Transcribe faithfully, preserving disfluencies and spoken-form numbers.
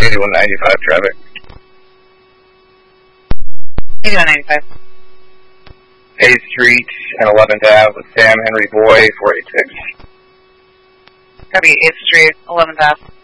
eighty-one ninety-five traffic. eighty-one ninety-five. eighth Street and eleventh Avenue with Sam Henry Boy, four eight six. Copy, eighth Street, eleventh Avenue.